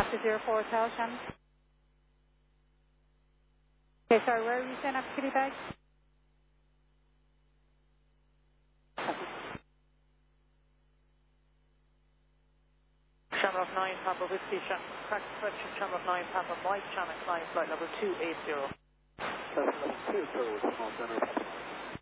Oscar 04 Hotel, Shannon. Okay, sorry, where are you saying after kitty bag? Shamrock 9, Papa Whiskey, crack correction, Shamrock 9, Papa Mike, Channel 9, flight level 280. Level 280, small center.